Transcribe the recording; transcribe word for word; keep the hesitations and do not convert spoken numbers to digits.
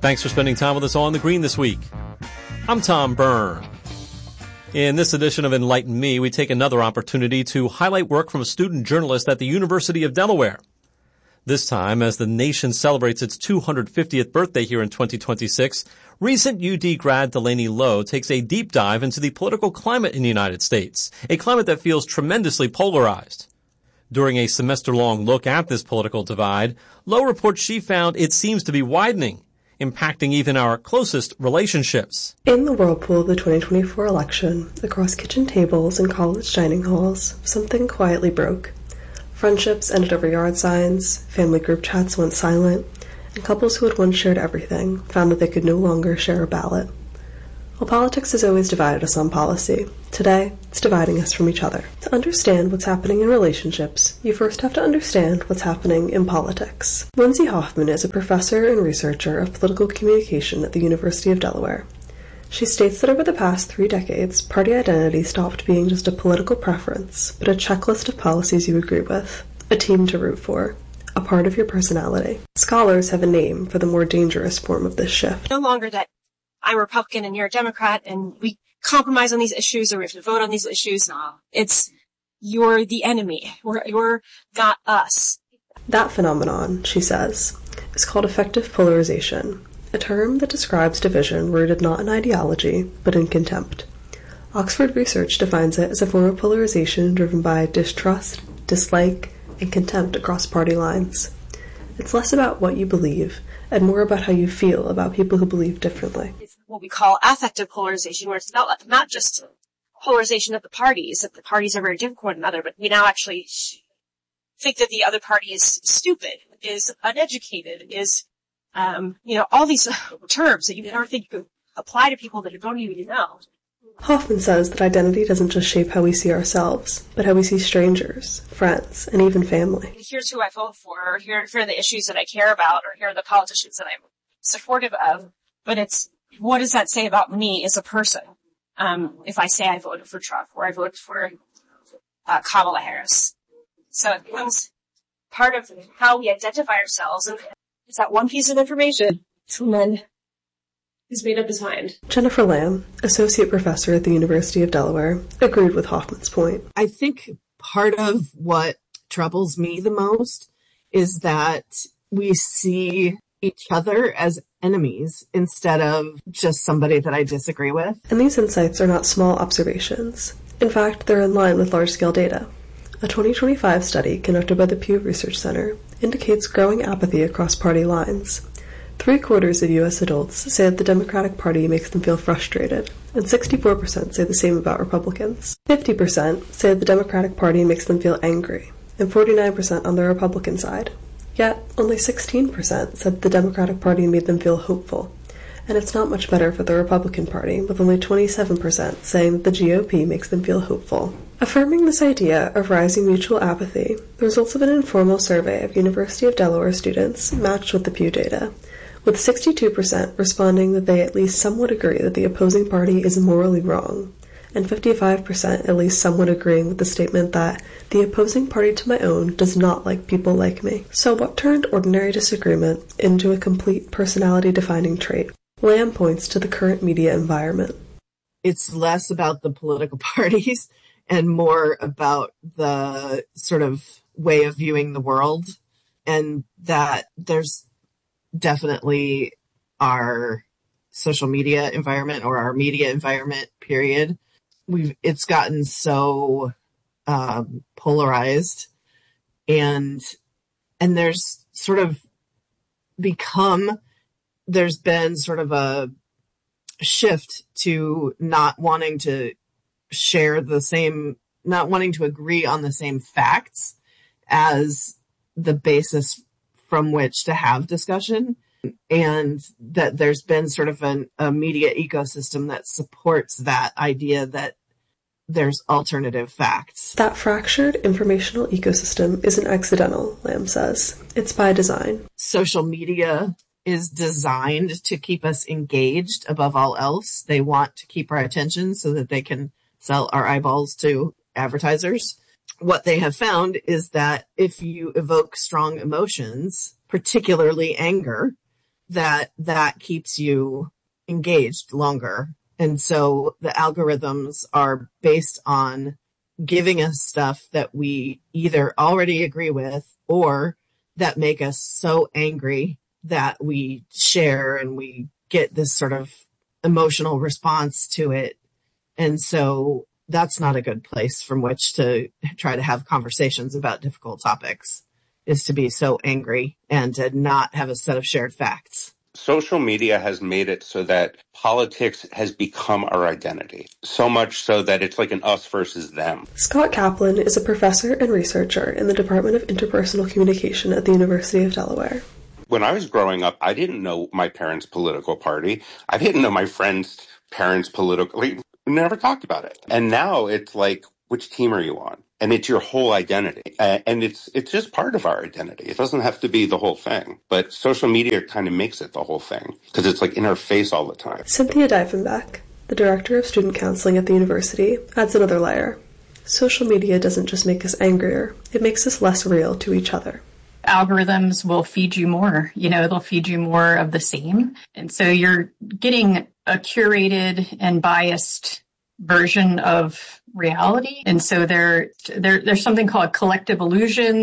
Thanks for spending time with us on The Green this week. I'm Tom Byrne. In this edition of Enlighten Me, we take another opportunity to highlight work from a student journalist at the University of Delaware. This time, as the nation celebrates its two hundred fiftieth birthday here in twenty twenty-six, recent U D grad Delaney Lowe takes a deep dive into the political climate in the United States, a climate that feels tremendously polarized. During a semester-long look at this political divide, Lowe reports she found it seems to be widening, impacting even our closest relationships. In the whirlpool of the twenty twenty-four election, across kitchen tables and college dining halls, something quietly broke. Friendships ended over yard signs, family group chats went silent, and couples who had once shared everything found that they could no longer share a ballot. While politics has always divided us on policy, today it's dividing us from each other. To understand what's happening in relationships, you first have to understand what's happening in politics. Lindsay Hoffman is a professor and researcher of political communication at the University of Delaware. She states that over the past three decades, party identity stopped being just a political preference, but a checklist of policies you agree with, a team to root for, a part of your personality. Scholars have a name for the more dangerous form of this shift. No longer that I'm a Republican and you're a Democrat and we compromise on these issues or we have to vote on these issues. It's you're the enemy. We're, you're not us. That phenomenon, she says, is called affective polarization, a term that describes division rooted not in ideology, but in contempt. Oxford research defines it as a form of polarization driven by distrust, dislike, and contempt across party lines. It's less about what you believe, and more about how you feel about people who believe differently. It's what we call affective polarization, where it's not, not just polarization of the parties, that the parties are very different from one another, but we now actually think that the other party is stupid, is uneducated, is Um, you know, all these terms that you never think could apply to people that you don't even know. Hoffman says that identity doesn't just shape how we see ourselves, but how we see strangers, friends, and even family. Here's who I vote for, or here, here are the issues that I care about, or here are the politicians that I'm supportive of. But it's, what does that say about me as a person? Um, if I say I voted for Trump, or I voted for uh, Kamala Harris. So it becomes part of how we identify ourselves, and it's that one piece of information, and then he's made up his mind. Jennifer Lamb, associate professor at the University of Delaware, agreed with Hoffman's point. I think part of what troubles me the most is that we see each other as enemies instead of just somebody that I disagree with. And these insights are not small observations. In fact, they're in line with large-scale data. A twenty twenty-five study conducted by the Pew Research Center indicates growing apathy across party lines. Three-quarters of U S adults say that the Democratic Party makes them feel frustrated, and sixty-four percent say the same about Republicans. fifty percent say that the Democratic Party makes them feel angry, and forty-nine percent on the Republican side. Yet, only sixteen percent said the Democratic Party made them feel hopeful, and it's not much better for the Republican Party, with only twenty-seven percent saying that the G O P makes them feel hopeful. Affirming this idea of rising mutual apathy, the results of an informal survey of University of Delaware students matched with the Pew data, with sixty-two percent responding that they at least somewhat agree that the opposing party is morally wrong, and fifty-five percent at least somewhat agreeing with the statement that the opposing party to my own does not like people like me. So what turned ordinary disagreement into a complete personality-defining trait? Lamb points to the current media environment. It's less about the political parties and more about the sort of way of viewing the world, and that there's definitely our social media environment or our media environment, period. We've, it's gotten so um, polarized, and, and there's sort of become, there's been sort of a shift to not wanting to share the same, not wanting to agree on the same facts as the basis from which to have discussion, and that there's been sort of an, a media ecosystem that supports that idea that there's alternative facts. That fractured informational ecosystem isn't accidental, Lamb says. It's by design. Social media is designed to keep us engaged above all else. They want to keep our attention so that they can sell our eyeballs to advertisers. What they have found is that if you evoke strong emotions, particularly anger, that that keeps you engaged longer. And so the algorithms are based on giving us stuff that we either already agree with or that make us so angry that we share and we get this sort of emotional response to it. And so that's not a good place from which to try to have conversations about difficult topics, is to be so angry and to not have a set of shared facts. Social media has made it so that politics has become our identity, so much so that it's like an us versus them. Scott Kaplan is a professor and researcher in the Department of Interpersonal Communication at the University of Delaware. When I was growing up, I didn't know my parents' political party. I didn't know my friends' parents' political. We never talked about it. And now it's like, which team are you on? And it's your whole identity. Uh, and it's it's just part of our identity. It doesn't have to be the whole thing. But social media kind of makes it the whole thing because it's like in our face all the time. Cynthia Diefenbach, the director of student counseling at the university, adds another layer. Social media doesn't just make us angrier, it makes us less real to each other. Algorithms will feed you more, you know, they'll feed you more of the same. And so you're getting a curated and biased version of reality. And so there, there there's something called collective illusion.